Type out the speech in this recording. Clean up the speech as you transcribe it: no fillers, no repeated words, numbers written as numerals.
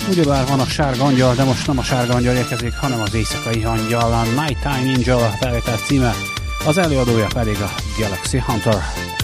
Ugyebár van a Sárga Angyal, de most nem a Sárga Angyal érkezik, hanem az Éjszakai Angyal, a Nighttime Angel felvétel címe, az előadója pedig a Galaxy Hunter.